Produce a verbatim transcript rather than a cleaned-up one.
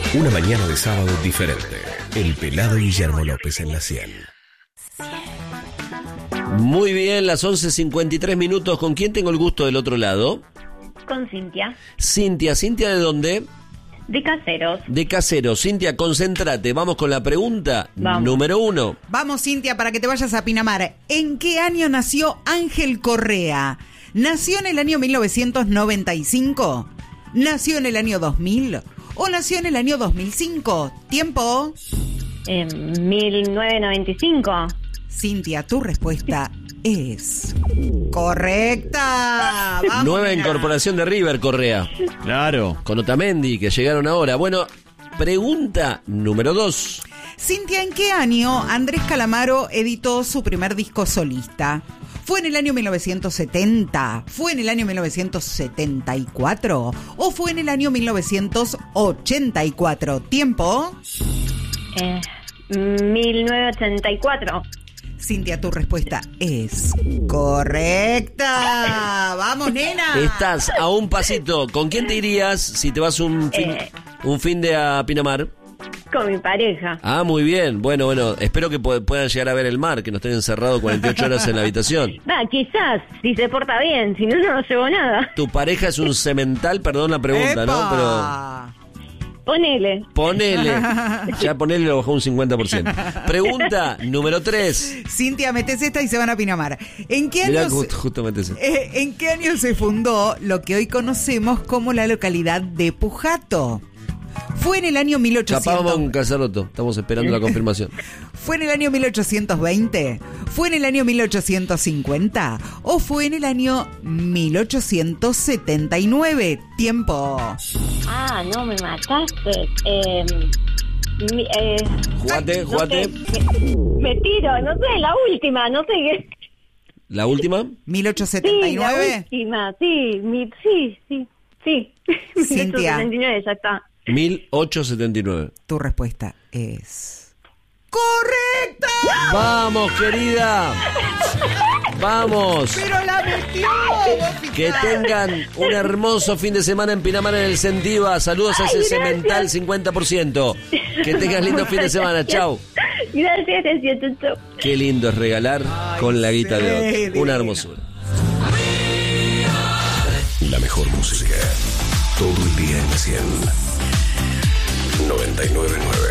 Una mañana de sábado diferente. El pelado Guillermo López en la cien. Muy bien, las once cincuenta y tres minutos. ¿Con quién tengo el gusto del otro lado? Con Cintia. Cintia, ¿Cintia de dónde? De Caseros. De Caseros. Cintia, concéntrate. Vamos con la pregunta Vamos. número uno. Vamos, Cintia, para que te vayas a Pinamar. ¿En qué año nació Ángel Correa? ¿Nació en el año mil novecientos noventa y cinco? ¿Nació en el año dos mil? ¿O nació en el año dos mil cinco? ¿Tiempo? En mil novecientos noventa y cinco. Cintia, tu respuesta es correcta. Vamos, Nueva nena. incorporación de River, Correa. Claro. Con Otamendi, que llegaron ahora. Bueno, pregunta número dos. Cintia, ¿en qué año Andrés Calamaro editó su primer disco solista? ¿Fue en el año mil novecientos setenta? ¿Fue en el año mil novecientos setenta y cuatro? ¿O fue en el año mil novecientos ochenta y cuatro? ¿Tiempo? Eh, mil novecientos ochenta y cuatro. Cintia, tu respuesta es correcta. ¡Vamos, nena! Estás a un pasito. ¿Con quién te irías si te vas un fin, Eh. un fin de a Pinamar? Con mi pareja. Ah, muy bien. Bueno, bueno, espero que pu- puedan llegar a ver el mar, que no estén encerrados cuarenta y ocho horas en la habitación. Va, quizás, si se porta bien, si no, no nos llevo nada. Tu pareja es un cemental, perdón la pregunta, ¿no? Pero ¡Epa! Ponele. ponele. Ya ponele lo bajó un cincuenta por ciento. Pregunta número tres. Cintia, metes esta y se van a Pinamar. ¿En qué Mirá, año se- just- justamente ese. eh, ¿En qué año se fundó lo que hoy conocemos como la localidad de Pujato? ¿Fue en el año mil Capaz ochocientos? vamos con Casaroto. Estamos esperando la confirmación. ¿Fue en el año mil ochocientos veinte? ¿Fue en el año mil ochocientos cincuenta? ¿O fue en el año mil ochocientos setenta y nueve? Tiempo. Ah, no, me mataste. Eh, mi- eh, Jugate, no jugate. sé, me, me tiro, no sé, la última, no sé qué. ¿La última? ¿mil ochocientos setenta y Sí, la nueve? última, sí, mi, sí, sí, sí. Cintia. mil ochocientos setenta y nueve, ya está. mil ochocientos setenta y nueve. Tu respuesta es correcta. Vamos, querida. Vamos. Pero la metió. vos Que fijate. tengan un hermoso fin de semana en Pinamar en el Sentiva. Saludos a ese Ay, gracias. cemental cincuenta por ciento. Que tengas lindo fin de semana. Chau. Gracias, gracias, chau. Qué lindo es regalar con la guita de sí, otro. Una divino. hermosura. La mejor música. Todo el día en la cien. noventa y nueve punto nueve.